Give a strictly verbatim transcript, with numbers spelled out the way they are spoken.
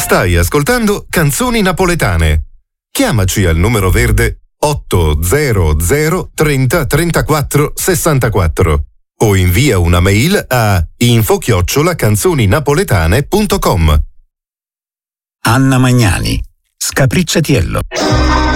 Stai ascoltando Canzoni Napoletane. Chiamaci al numero verde otto zero zero trenta trentaquattro sessantaquattro o invia una mail a info chiocciola canzoninapoletane punto com. Anna Magnani, Scapricciatiello.